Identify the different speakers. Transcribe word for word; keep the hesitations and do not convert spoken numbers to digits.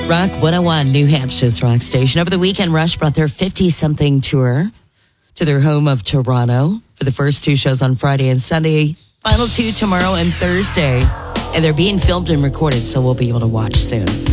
Speaker 1: Rock one oh one, New Hampshire's rock station. Over the weekend, Rush brought their fifty-something tour to their home of Toronto for the first two shows on Friday and Sunday. Final two tomorrow and Thursday. And they're being filmed and recorded, so we'll be able to watch soon.